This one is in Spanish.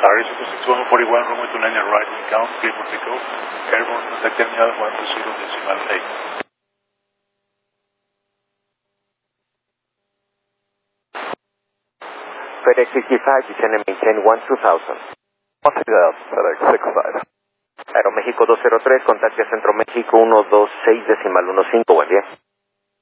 6141, runway 29 right, in count, clear for takeoff, airborne, contact terminal 120.8. FedEx 65, descend and maintain 12000. FedEx 65. Aeroméxico 203, contacte Centro México 126.15, buen día.